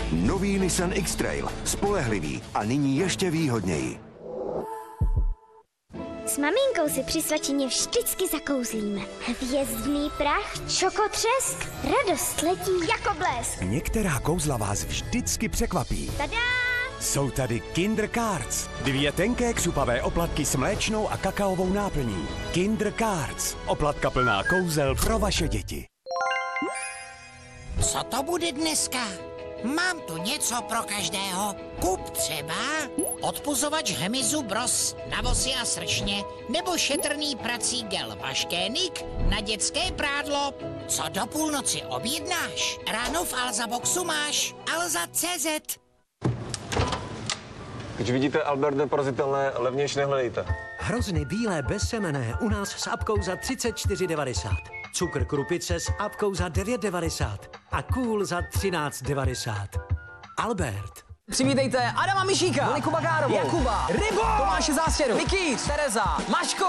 Nový Nissan X-Trail. Spolehlivý a nyní ještě výhodněji. S maminkou si při svačině vždycky zakouzlíme. Hvězdný prach, čokotřesk, radost letí jako blesk. Některá kouzla vás vždycky překvapí. Tada! Jsou tady Kinder Cards. 2 tenké křupavé oplatky s mléčnou a kakaovou náplní. Kinder Cards. Oplatka plná kouzel pro vaše děti. Co to bude dneska? Mám tu něco pro každého. Kup třeba odpuzovač hmyzu Bros na vosy a sršně, nebo šetrný prací gel Vaškénik na dětské prádlo. Co do půlnoci objednáš? Ráno v Alza Boxu máš Alza.cz. Když vidíte Albert neporazitelné, levnější nehledejte. Hrozny bílé bezsemenné u nás s apkou za 34,90. Cukr krupice s apkou za 9,90. A kůl za 13,90. Albert. Přivítejte Adama Mišíka, Moniku Bagárovou, Jakuba, Rybo, Tomáše Zástěru, Vicky, Tereza, Maško.